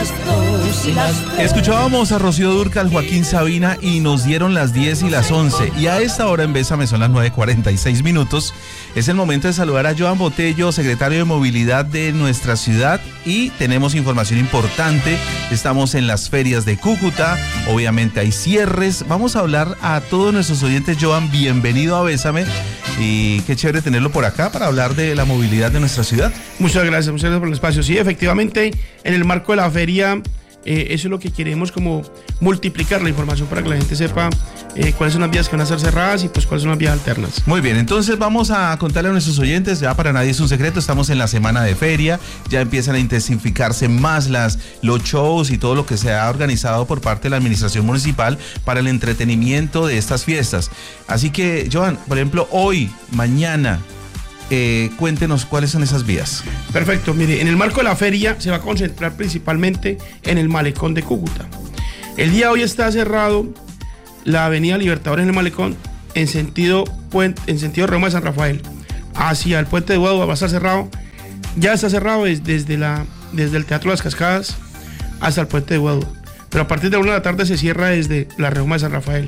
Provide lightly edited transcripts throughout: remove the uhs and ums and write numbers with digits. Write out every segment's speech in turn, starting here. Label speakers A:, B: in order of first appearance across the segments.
A: las 2 y las 3.
B: Escuchábamos a Rocío Dúrcal, Joaquín Sabina y nos dieron las 10 y las 11. Y a esta hora en Bésame son las 9:46. Es el momento de saludar a Joan Botello, secretario de Movilidad de nuestra ciudad. Y tenemos información importante. Estamos en las ferias de Cúcuta. Obviamente hay cierres. Vamos a hablar a todos nuestros oyentes. Joan, bienvenido a Bésame. Y qué chévere tenerlo por acá para hablar de la movilidad de nuestra ciudad.
C: Muchas gracias por el espacio. Sí, efectivamente, en el marco de la feria, eso es lo que queremos, como multiplicar la información para que la gente sepa cuáles son las vías que van a ser cerradas y pues cuáles son las vías alternas.
B: Muy bien, entonces vamos a contarle a nuestros oyentes, ya para nadie es un secreto, estamos en la semana de feria, ya empiezan a intensificarse más los shows y todo lo que se ha organizado por parte de la administración municipal para el entretenimiento de estas fiestas. Así que, Joan, por ejemplo, hoy, mañana, cuéntenos cuáles son esas vías.
C: Perfecto, mire, en el marco de la feria se va a concentrar principalmente en el Malecón de Cúcuta. El día de hoy está cerrado la avenida Libertadores en el Malecón en sentido Roma de San Rafael hacia el puente de Guadua. Va a estar cerrado, ya está cerrado desde el Teatro Las Cascadas hasta el puente de Guadua, pero a partir de la 1 de la tarde se cierra desde la Roma de San Rafael.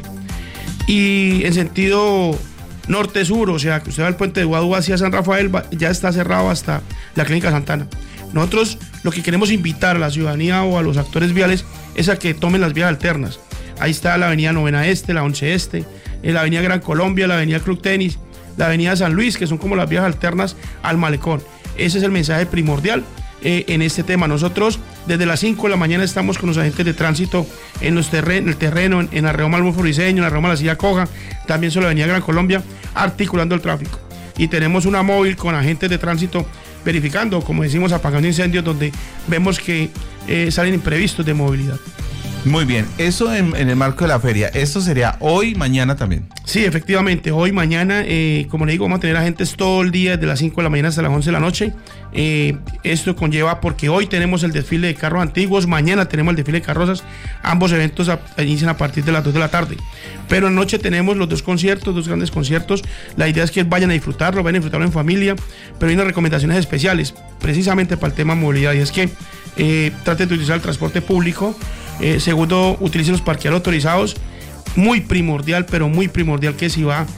C: Y en sentido norte-sur, o sea, que usted va al puente de Guadua hacia San Rafael, ya está cerrado hasta la Clínica Santana. Nosotros lo que queremos invitar a la ciudadanía o a los actores viales es a que tomen las vías alternas. Ahí está la avenida Novena Este, la 11 Este, la avenida Gran Colombia, la avenida Club Tenis, la avenida San Luis, que son como las vías alternas al Malecón. Ese es el mensaje primordial en este tema. Nosotros desde las 5 de la mañana estamos con los agentes de tránsito en el terreno, en Arreo Malmo Briseño, en Arreo La Silla Coja, también sobre la avenida Gran Colombia, articulando el tráfico. Y tenemos una móvil con agentes de tránsito verificando, como decimos, apagando incendios donde vemos que salen imprevistos de movilidad.
B: Muy bien, eso en el marco de la feria. ¿Esto sería hoy, mañana también?
C: Sí, efectivamente, hoy, mañana, como le digo, vamos a tener agentes todo el día, desde las 5 de la mañana hasta las 11 de la noche. Esto conlleva, porque hoy tenemos el desfile de carros antiguos, mañana tenemos el desfile de carrozas, ambos eventos inician a partir de las 2 de la tarde. Pero anoche tenemos los dos grandes conciertos. La idea es que vayan a disfrutarlo en familia, pero hay unas recomendaciones especiales, precisamente para el tema de movilidad, y es que traten de utilizar el transporte público. Segundo, utilicen los parqueaderos autorizados. Muy primordial, pero muy primordial que si va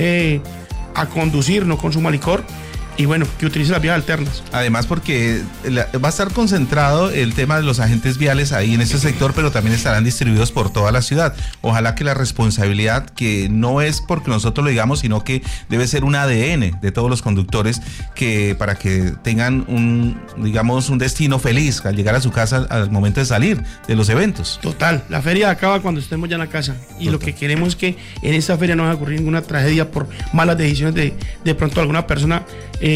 C: a conducir, no consuma licor. Y bueno, que utilice las vías alternas.
B: Además, porque va a estar concentrado el tema de los agentes viales ahí en ese sector, pero también estarán distribuidos por toda la ciudad. Ojalá que la responsabilidad, que no es porque nosotros lo digamos, sino que debe ser un ADN de todos los conductores, que para que tengan un destino feliz al llegar a su casa al momento de salir de los eventos.
C: Total, la feria acaba cuando estemos ya en la casa. Y lo que queremos es que en esta feria no vaya a ocurrir ninguna tragedia por malas decisiones de pronto alguna persona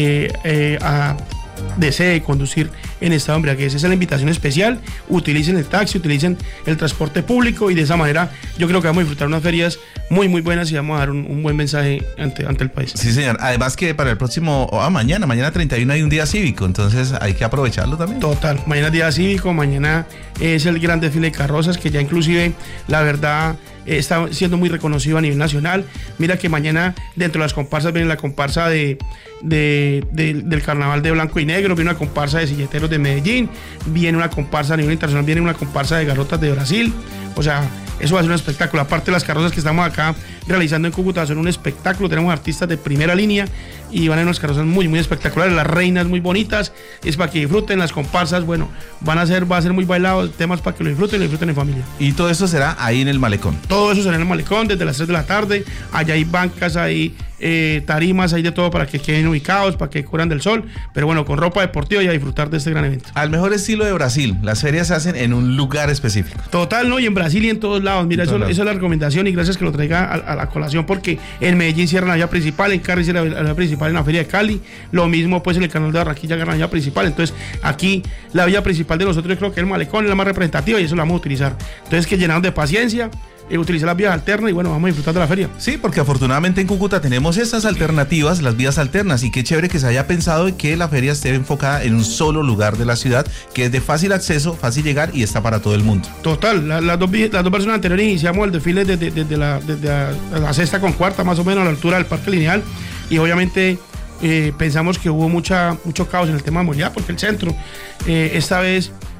C: desee conducir en estado de embriaguez. Esa es la invitación especial. Utilicen el taxi, utilicen el transporte público, y de esa manera yo creo que vamos a disfrutar unas ferias muy muy buenas y vamos a dar un buen mensaje ante el país.
B: Sí, señor. Además que para el próximo, mañana 31 hay un día cívico, entonces hay que aprovecharlo también.
C: Total, mañana es día cívico, mañana es el gran desfile de carrozas, que ya inclusive, la verdad, está siendo muy reconocido a nivel nacional. Mira que mañana dentro de las comparsas viene la comparsa del carnaval de blanco y negro, viene una comparsa de silleteros de Medellín, viene una comparsa a nivel internacional, viene una comparsa de garrotas de Brasil. O sea, eso va a ser un espectáculo. Aparte de las carrozas que estamos acá realizando en Cúcuta, son un espectáculo. Tenemos artistas de primera línea y van a unas carrozas muy muy espectaculares, las reinas muy bonitas. Es para que disfruten las comparsas. Bueno, va a ser muy bailado, temas para que lo disfruten en familia.
B: Y todo eso será ahí en el Malecón.
C: Todo eso será en el Malecón desde las 3 de la tarde. Allá hay bancas, hay tarimas, hay de todo para que queden ubicados, para que curan del sol, pero bueno, con ropa deportiva y a disfrutar de este gran evento.
B: Al mejor estilo de Brasil, las ferias se hacen en un lugar específico.
C: Total, ¿no? Y en Brasil y en todos lados. Mira, eso es la recomendación, y gracias que lo traiga a la colación, porque en Medellín cierran la vía principal, en Cali cierran la vía principal, en la feria de Cali, lo mismo pues en el canal de Barranquilla cierran la vía principal. Entonces aquí la vía principal de nosotros, yo creo que el Malecón es la más representativa y eso la vamos a utilizar. Entonces, que llenarnos de paciencia, utilizar las vías alternas, y bueno, vamos a disfrutar de la feria.
B: Sí, porque afortunadamente en Cúcuta tenemos estas alternativas, las vías alternas, y qué chévere que se haya pensado que la feria esté enfocada en un solo lugar de la ciudad, que es de fácil acceso, fácil llegar y está para todo el mundo.
C: Total, las dos versiones anteriores iniciamos el desfile desde la sexta con cuarta, más o menos a la altura del Parque Lineal, y obviamente pensamos que hubo mucho caos en el tema de movilidad, porque el centro esta vez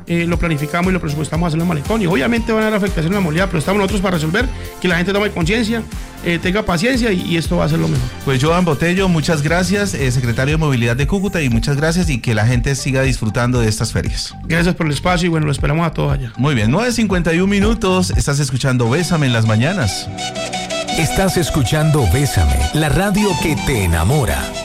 C: lo planificamos y lo presupuestamos hacer en el malecón. Y obviamente van a haber afectaciones en la movilidad, pero estamos nosotros para resolver, que la gente tome conciencia, tenga paciencia y esto va a ser lo mejor.
B: Pues Joan Botello, muchas gracias, secretario de Movilidad de Cúcuta, y muchas gracias, y que la gente siga disfrutando de estas ferias.
C: Gracias por el espacio y bueno, lo esperamos a todos allá.
B: Muy bien, 9:51 minutos, estás escuchando Bésame en las mañanas.
A: Estás escuchando Bésame, la radio que te enamora.